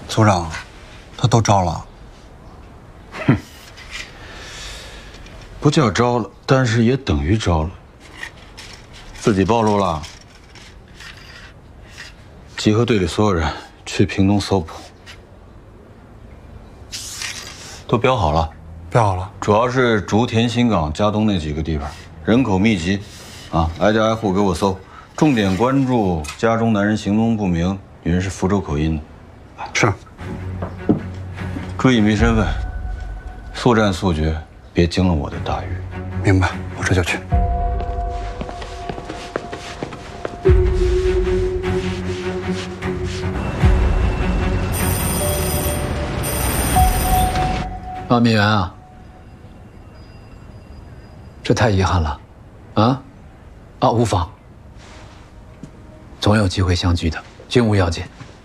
组长，他都招了。 哼，不叫招了，但是也等于招了。自己暴露了，集合队里所有人去屏东搜捕，都标好了。 标好了， 主要是竹田、新港、嘉东那几个地方，人口密集，啊，挨家挨户给我搜，重点关注家中男人行踪不明，女人是福州口音的。 是。 注意隐蔽身份，速战速决，别惊了我的大鱼。 明白，我这就去。 马明元啊，这太遗憾了，无妨，总有机会相聚的，均无要紧。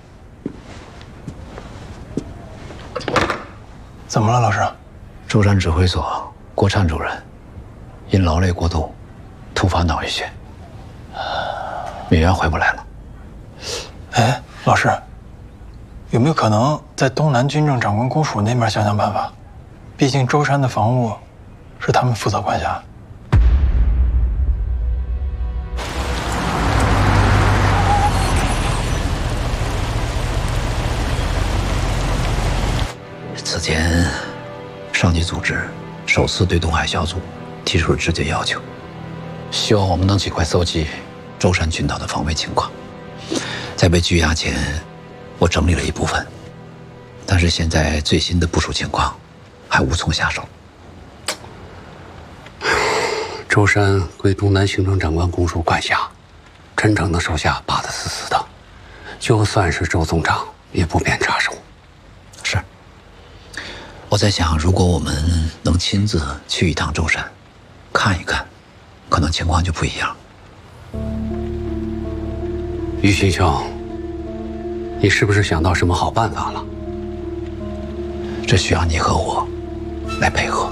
怎么了，老师？ 舟山指挥所郭灿主任因劳累过度，突发脑溢血，明元回不来了。 哎，老师，有没有可能在东南军政长官公署那边想想办法？毕竟舟山的防务是他们负责管辖。 此前，上级组织首次对东海小组提出了直接要求，希望我们能尽快搜集舟山群岛的防卫情况。在被拘押前，我整理了一部分，但是现在最新的部署情况还无从下手。 舟山归东南行政长官公署管辖，陈诚的手下把得死死的，就算是周总长也不便插手。 是。我在想，如果我们能亲自去一趟舟山，看一看，可能情况就不一样。 于新兄，你是不是想到什么好办法了？ 这需要你和我来配合。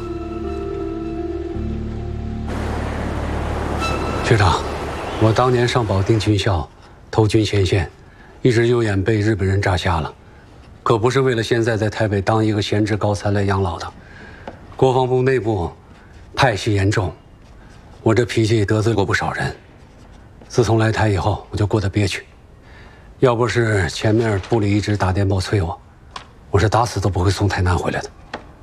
学长，我当年上保定军校，投军前线，一直右眼被日本人炸瞎了。可不是为了现在在台北当一个闲职高参来养老的。国防部内部派系严重，我这脾气得罪过不少人。自从来台以后，我就过得憋屈。要不是前面部里一直打电报催我，我是打死都不会从台南回来的。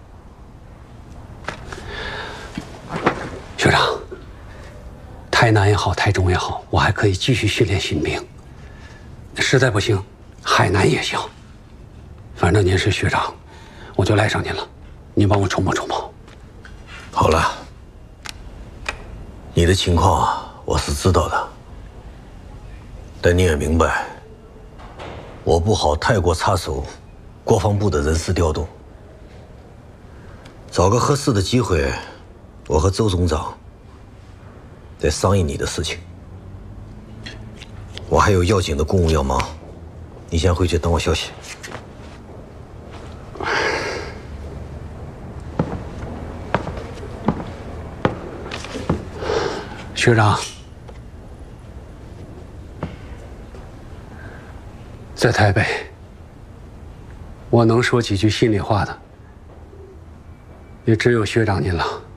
学长，台南也好，台中也好，我还可以继续训练新兵。实在不行，海南也行。反正您是学长，我就赖上您了，您帮我筹谋筹谋。 好了，你的情况啊，我是知道的，但你也明白，我不好太过插手国防部的人事调动。找个合适的机会，我和周总长再商议你的事情。我还有要紧的公务要忙，你先回去等我消息。 学长，在台北，我能说几句心里话的，也只有学长您了。